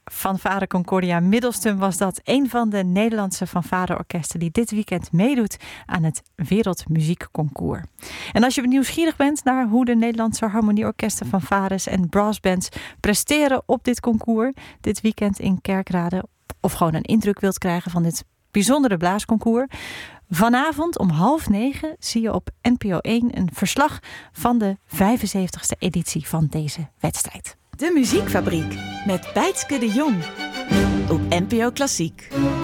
Fanfare Concordia Middelstum was dat, een van de Nederlandse fanfareorkesten die dit weekend meedoet aan het Wereldmuziekconcours. En als je nieuwsgierig bent naar hoe de Nederlandse harmonieorkesten, fanfares en brassbands presteren op dit concours dit weekend in Kerkrade, of gewoon een indruk wilt krijgen van dit bijzondere blaasconcours, vanavond om 20:30 zie je op NPO 1 een verslag van de 75e editie van deze wedstrijd. De Muziekfabriek met Bijtske de Jong op NPO Klassiek.